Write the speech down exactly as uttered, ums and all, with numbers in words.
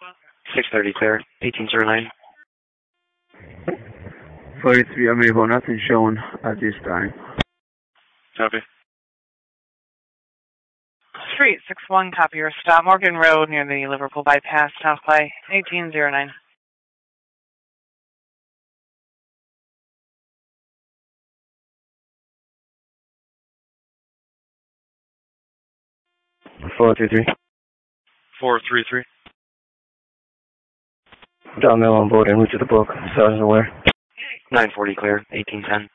six thirty clear, eighteen zero nine. forty-three Amiable, nothing showing at this time. Copy. Street six one, copy your stop. Morgan Road near the Liverpool bypass, south by eighteen zero nine. four three three. four three three. John Mill on board and route to the book. Sergeant aware. nine forty clear, eighteen ten.